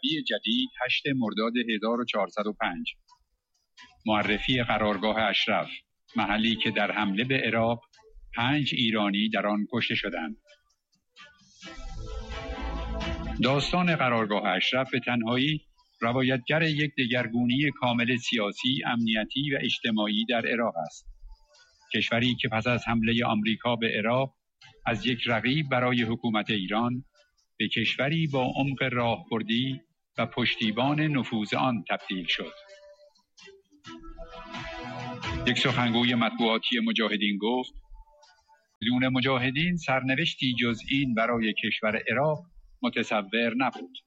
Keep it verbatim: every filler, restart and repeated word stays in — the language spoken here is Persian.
میلادی جدید هشتم مرداد هزار و چهارصد و پنج. معرفی قرارگاه اشرف، محلی که در حمله به عراق پنج ایرانی در آن کشته شدند. داستان قرارگاه اشرف به تنهایی روایتگر یک دگرگونی کامل سیاسی، امنیتی و اجتماعی در عراق است. کشوری که پس از حمله آمریکا به عراق از یک رقیب برای حکومت ایران به کشوری با عمق راهبردی و پشتیبان نفوذ آن تبدیل شد. یک سخنگوی مطبوعاتی مجاهدین گفت: بدون مجاهدین سرنوشتی جز این برای کشور عراق متصور نبود.